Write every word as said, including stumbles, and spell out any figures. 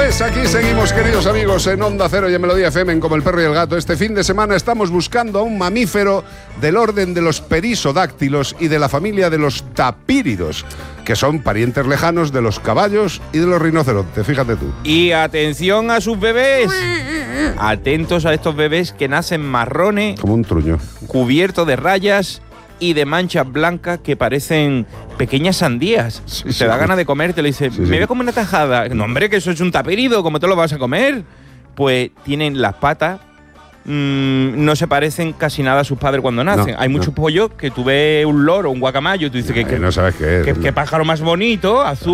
Pues aquí seguimos, queridos amigos, en Onda Cero y en Melodía F M, en Como el Perro y el Gato. Este fin de semana estamos buscando a un mamífero del orden de los perisodáctilos y de la familia de los tapíridos, que son parientes lejanos de los caballos y de los rinocerontes, fíjate tú. Y atención a sus bebés. Atentos a estos bebés que nacen marrones, como un truño, cubiertos de rayas y de manchas blancas que parecen pequeñas sandías. Sí, te sí, da sí. ganas de comer, te le dice, Sí, me sí. voy a comer una tajada. No, hombre, que eso es un tapírido, ¿cómo te lo vas a comer? Pues tienen las patas, mmm, no se parecen casi nada a sus padres cuando nacen. No, Hay muchos no. pollos que tú ves un loro, un guacamayo, y tú dices, Ay, que, no sabes qué es. que, que pájaro más bonito, azul.